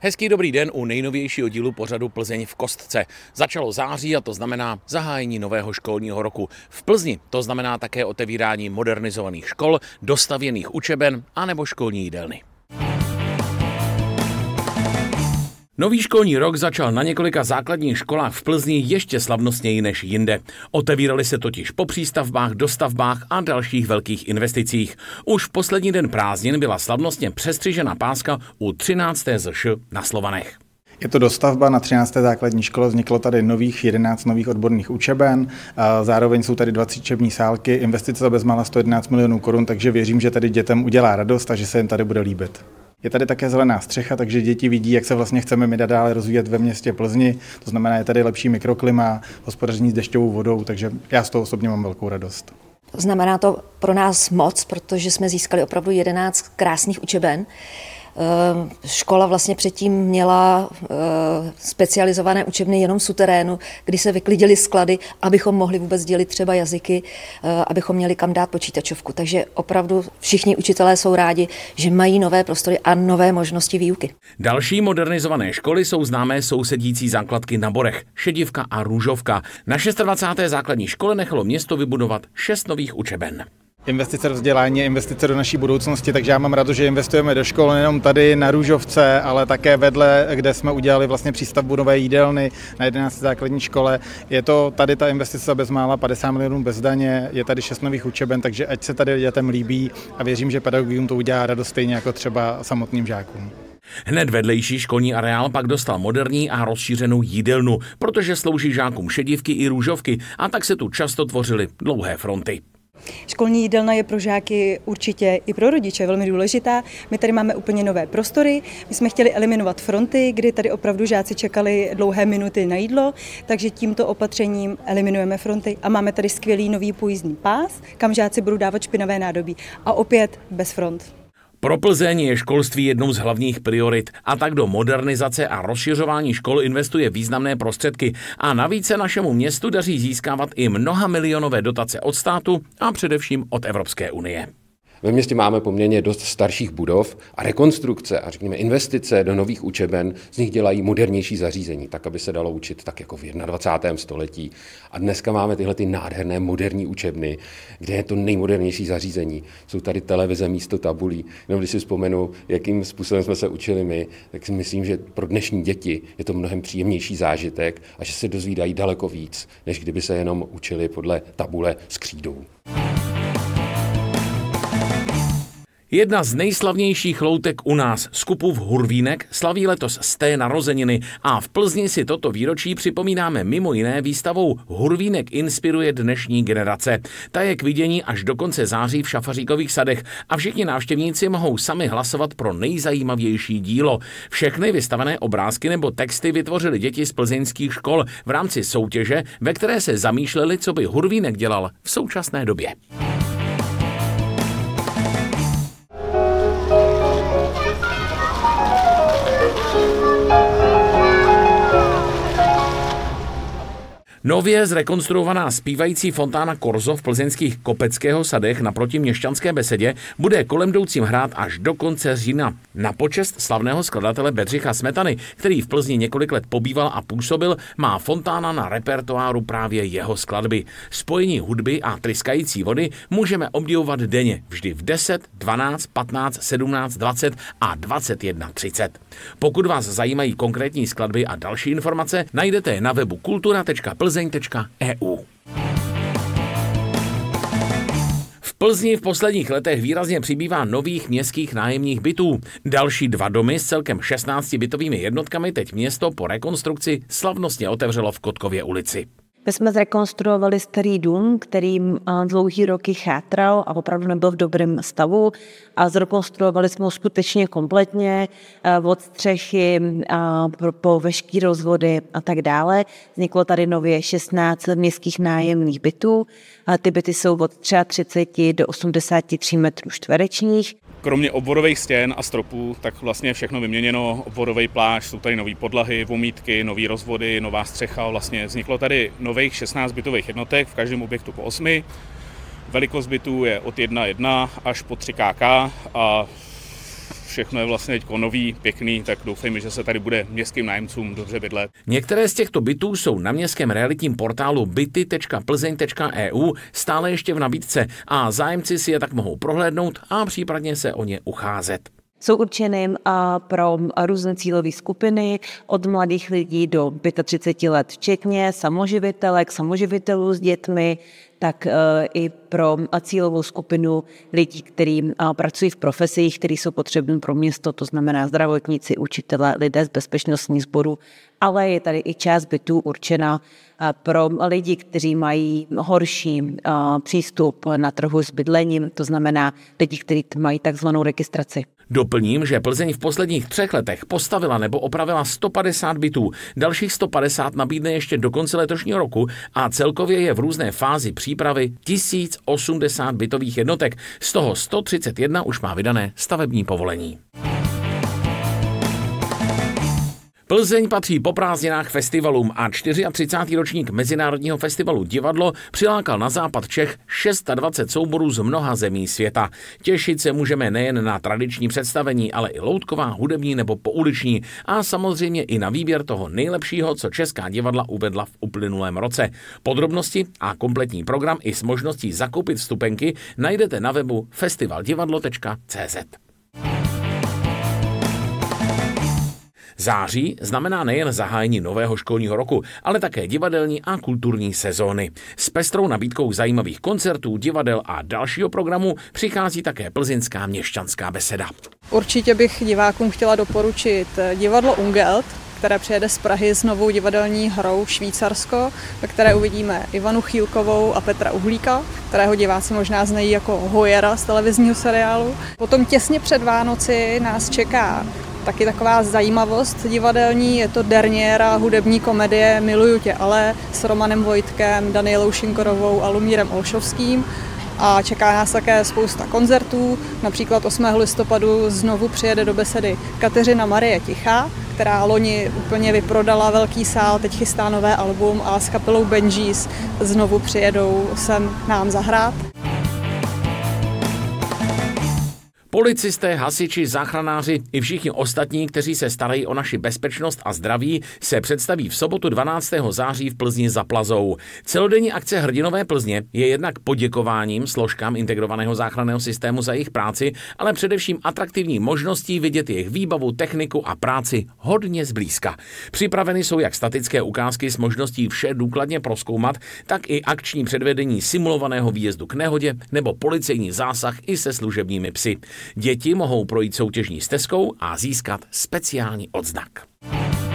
Hezký dobrý den u nejnovějšího dílu pořadu Plzeň v kostce. Začalo září a to znamená zahájení nového školního roku. V Plzni to znamená také otevírání modernizovaných škol, dostavěných učeben anebo školní jídelny. Nový školní rok začal na několika základních školách v Plzni ještě slavnostněji než jinde. Otevíraly se totiž po přístavbách, dostavbách a dalších velkých investicích. Už v poslední den prázdnin byla slavnostně přestřižena páska u 13. ZŠ na Slovanech. Je to dostavba na 13. základní škole, vzniklo tady 11 nových odborných učeben, zároveň jsou tady 20 učební sálky, investice za bezmála 111 milionů korun, takže věřím, že tady dětem udělá radost a že se jim tady bude líbit. Je tady také zelená střecha, takže děti vidí, jak se vlastně chceme my dále rozvíjet ve městě Plzni. To znamená, je tady lepší mikroklima, hospodaření s dešťovou vodou, takže já z toho osobně mám velkou radost. Znamená to pro nás moc, protože jsme získali opravdu 11 krásných učeben. Škola vlastně předtím měla specializované učebny jenom v suterénu, kdy se vyklidily sklady, abychom mohli vůbec dělit třeba jazyky, abychom měli kam dát počítačovku. Takže opravdu všichni učitelé jsou rádi, že mají nové prostory a nové možnosti výuky. Další modernizované školy jsou známé sousedící základky na Borech, Šedivka a Růžovka. Na 26. základní škole nechalo město vybudovat 6 nových učeben. Investice do vzdělání je investice do naší budoucnosti, takže já mám radost, že investujeme do škol nejenom tady na Růžovce, ale také vedle, kde jsme udělali vlastně přístavbu nové jídelny na 11. základní škole. Je to tady ta investice za bezmála 50 milionů bez daně, je tady 6 nových učeben, takže ať se tady dětem líbí a věřím, že pedagogům to udělá radost stejně jako třeba samotným žákům. Hned vedlejší školní areál pak dostal moderní a rozšířenou jídelnu, protože slouží žákům Šedivky i Růžovky a tak se tu často tvořily dlouhé fronty. Školní jídelna je pro žáky určitě i pro rodiče velmi důležitá. My tady máme úplně nové prostory. My jsme chtěli eliminovat fronty, kdy tady opravdu žáci čekali dlouhé minuty na jídlo, takže tímto opatřením eliminujeme fronty a máme tady skvělý nový pojízdný pás, kam žáci budou dávat špinavé nádobí a opět bez front. Pro Plzeň je školství jednou z hlavních priorit a tak do modernizace a rozšiřování škol investuje významné prostředky a navíc se našemu městu daří získávat i mnohamilionové dotace od státu a především od Evropské unie. Ve městě máme poměrně dost starších budov a rekonstrukce a řekněme investice do nových učeben z nich dělají modernější zařízení, tak aby se dalo učit tak jako v 21. století. A dneska máme tyhle ty nádherné moderní učebny, kde je to nejmodernější zařízení. Jsou tady televize místo tabulí. Jenom když si vzpomenu, jakým způsobem jsme se učili my, tak si myslím, že pro dnešní děti je to mnohem příjemnější zážitek a že se dozvídají daleko víc, než kdyby se jenom učili podle tabule s křídou. Jedna z nejslavnějších loutek u nás, Skupův Hurvínek, slaví letos sté narozeniny a v Plzni si toto výročí připomínáme mimo jiné výstavou Hurvínek inspiruje dnešní generace. Ta je k vidění až do konce září v Šafaříkových sadech a všichni návštěvníci mohou sami hlasovat pro nejzajímavější dílo. Všechny vystavené obrázky nebo texty vytvořili děti z plzeňských škol v rámci soutěže, ve které se zamýšleli, co by Hurvínek dělal v současné době. Nově zrekonstruovaná zpívající fontána Korzo v plzeňských Kopeckého sadech naproti Měšťanské besedě bude kolem jdoucím hrát až do konce října. Na počest slavného skladatele Bedřicha Smetany, který v Plzni několik let pobýval a působil, má fontána na repertoáru právě jeho skladby. Spojení hudby a tryskající vody můžeme obdivovat denně, vždy v 10, 12, 15, 17, 20 a 21:30. Pokud vás zajímají konkrétní skladby a další informace, najdete je na webu kultura.plzeň.eu. V Plzni v posledních letech výrazně přibývá nových městských nájemních bytů. Další 2 domy s celkem 16 bytovými jednotkami teď město po rekonstrukci slavnostně otevřelo v Kotkově ulici. My jsme zrekonstruovali starý dům, který dlouhý roky chátral a opravdu nebyl v dobrém stavu a zrekonstruovali jsme ho skutečně kompletně od střechy po veškeré rozvody a tak dále. Vzniklo tady nově 16 městských nájemních bytů. Ty byty jsou od 33 do 83 metrů čtverečních. Kromě obvodových stěn a stropů, tak vlastně všechno vyměněno, obvodový plášť, jsou tady nové podlahy, vomítky, nové rozvody, nová střecha, vlastně vzniklo tady nových 16 bytových jednotek, v každém objektu po 8. Velikost bytů je od 1,1 až po 3 kk a všechno je vlastně teď nový, pěkný, tak doufejme, že se tady bude městským nájemcům dobře bydlet. Některé z těchto bytů jsou na městském realitním portálu byty.plzeň.eu stále ještě v nabídce a zájemci si je tak mohou prohlédnout a případně se o ně ucházet. Jsou určeny pro různé cílové skupiny, od mladých lidí do 35 let, včetně samoživitelek, samoživitelů s dětmi, tak i pro cílovou skupinu lidí, kteří pracují v profesích, které jsou potřebné pro město, to znamená zdravotníci, učitelé, lidé z bezpečnostních sborů, ale je tady i část bytů určena pro lidi, kteří mají horší přístup na trhu s bydlením, to znamená lidi, kteří mají takzvanou registraci. Doplním, že Plzeň v posledních 3 letech postavila nebo opravila 150 bytů, dalších 150 nabídne ještě do konce letošního roku a celkově je v různé fázi přípravy 1080 bytových jednotek, z toho 131 už má vydané stavební povolení. Plzeň patří po prázdninách festivalům a 34. ročník Mezinárodního festivalu Divadlo přilákal na západ Čech 26 souborů z mnoha zemí světa. Těšit se můžeme nejen na tradiční představení, ale i loutková, hudební nebo pouliční a samozřejmě i na výběr toho nejlepšího, co česká divadla uvedla v uplynulém roce. Podrobnosti a kompletní program i s možností zakoupit vstupenky najdete na webu festivaldivadlo.cz. Září znamená nejen zahájení nového školního roku, ale také divadelní a kulturní sezóny. S pestrou nabídkou zajímavých koncertů, divadel a dalšího programu přichází také plzeňská měšťanská beseda. Určitě bych divákům chtěla doporučit divadlo Ungelt, které přijede z Prahy s novou divadelní hrou Švýcarsko, ve které uvidíme Ivanu Chýlkovou a Petra Uhlíka, kterého diváci možná znají jako Hojera z televizního seriálu. Potom těsně před Vánoci nás čeká taky taková zajímavost divadelní, je to derniéra hudební komedie Miluju tě ale s Romanem Vojtkem, Danielou Šinkorovou a Lumírem Olšovským. A čeká nás také spousta koncertů, například 8. listopadu znovu přijede do besedy Kateřina Marie Tichá, která loni úplně vyprodala velký sál, teď chystá nové album a s kapelou Benjis znovu přijedou sem nám zahrát. Policisté, hasiči, záchranáři i všichni ostatní, kteří se starají o naši bezpečnost a zdraví, se představí v sobotu 12. září v Plzni za Plazou. Celodenní akce Hrdinové Plzně je jednak poděkováním složkám integrovaného záchranného systému za jejich práci, ale především atraktivní možností vidět jejich výbavu, techniku a práci hodně zblízka. Připraveny jsou jak statické ukázky s možností vše důkladně prozkoumat, tak i akční předvedení simulovaného výjezdu k nehodě nebo policejní zásah i se služebními psy. Děti mohou projít soutěžní stezkou a získat speciální odznak.